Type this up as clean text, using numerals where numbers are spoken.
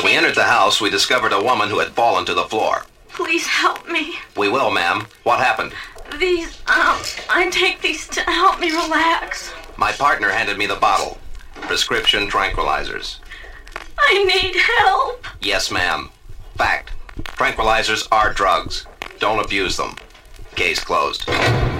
we entered the house, we discovered a woman who had fallen to the floor. Please help me. We will, ma'am. What happened? I take these to help me relax. My partner handed me the bottle. Prescription tranquilizers. I need help. Yes, ma'am. Fact. Tranquilizers are drugs. Don't abuse them. Case closed.